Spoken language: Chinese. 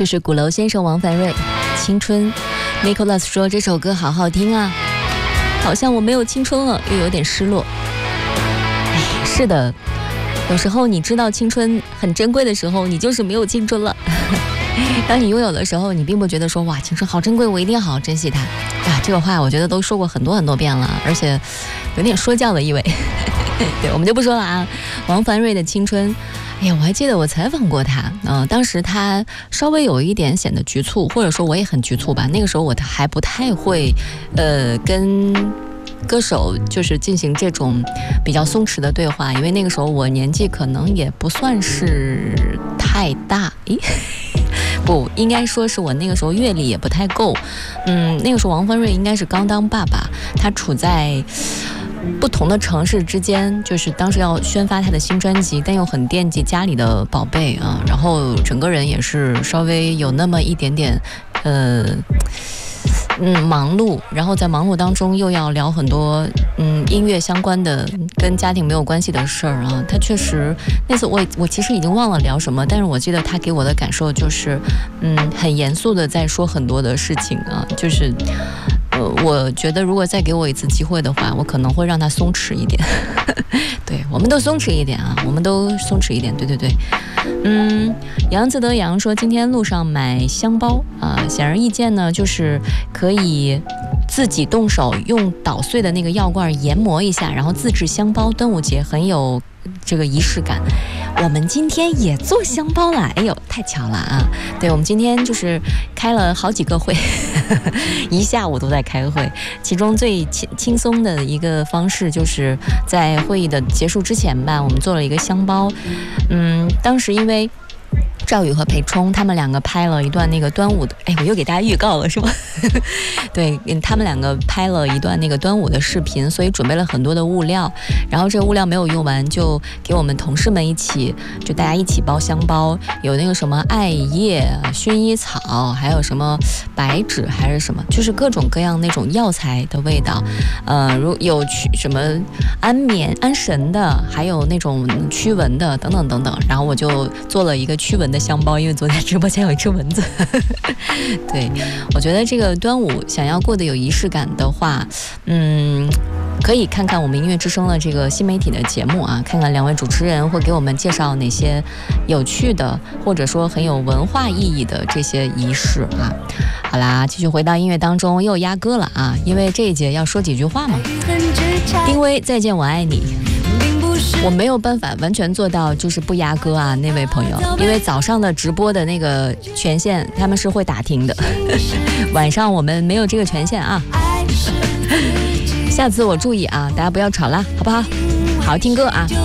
这是鼓楼先生王凡瑞青春。 Nicholas 说这首歌好好听啊，好像我没有青春了，又有点失落。哎，是的，有时候你知道青春很珍贵的时候，你就是没有青春了。当你拥有的时候，你并不觉得说哇青春好珍贵，我一定要好好珍惜它啊。这个话我觉得都说过很多遍了，而且有点说教的意味。对，我们就不说了啊。王凡瑞的青春，哎呀，我还记得我采访过他，当时他稍微有一点显得局促，或者说我也很局促吧。那个时候我还不太会，跟歌手就是进行这种比较松弛的对话，因为那个时候我年纪可能也不算是太大，不应该说是我那个时候阅历也不太够，那个时候王凡瑞应该是刚当爸爸，他处在不同的城市之间，就是当时要宣发他的新专辑，但又很惦记家里的宝贝啊，然后整个人也是稍微有那么一点点忙碌，然后在忙碌当中又要聊很多音乐相关的跟家庭没有关系的事儿啊。他确实那次我其实已经忘了聊什么，但是我记得他给我的感受就是很严肃的在说很多的事情啊，就是我觉得如果再给我一次机会的话，我可能会让他松弛一点。对，我们都松弛一点啊，我们都松弛一点，对。杨子德阳说今天路上买香包啊，显而易见呢，就是可以自己动手用捣碎的那个药罐研磨一下，然后自制香包，端午节很有这个仪式感。我们今天也做香包了，哎呦，太巧了啊！对，我们今天就是开了好几个会，一下午都在开会。其中最轻松的一个方式，就是在会议的结束之前吧，我们做了一个香包。当时因为赵宇和裴冲他们两个拍了一段那个端午的，我又给大家预告了是吗？对，他们两个拍了一段那个端午的视频，所以准备了很多的物料，然后这个物料没有用完，就给我们同事们就大家一起包香包，有那个什么艾叶、薰衣草，还有什么白芷还是什么，就是各种各样那种药材的味道，有什么安眠安神的，还有那种驱蚊的等等等等，然后我就做了一个驱蚊的香包，因为昨天直播间有一只蚊子。对，我觉得这个端午想要过得有仪式感的话，可以看看我们音乐之声的这个新媒体的节目啊，看看两位主持人会给我们介绍哪些有趣的或者说很有文化意义的这些仪式啊。好啦，继续回到音乐当中，又压歌了啊，因为这一节要说几句话嘛。丁薇，再见我爱你。我没有办法完全做到就是不压歌啊，那位朋友，因为早上的直播的那个权限他们是会打听的，晚上我们没有这个权限啊。下次我注意啊，大家不要吵啦，好不好？好好听歌啊。